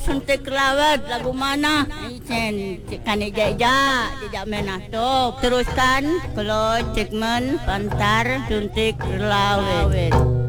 Suntik kelawat lagu mana? Isen kan ija tidak menasuk. Teruskan kalau cekmen pantar suntik kelawat.